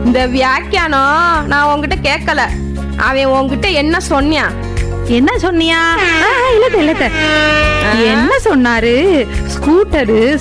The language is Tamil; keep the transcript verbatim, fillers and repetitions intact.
இந்த வியாக்கியானம் நான் உன்கிட்ட கேட்கல. அவன் உன்கிட்ட என்ன சொன்னியா? என்ன சொன்னியா? இல்ல இல்ல என்ன சொன்னாரு? ஸ்கூட்டரு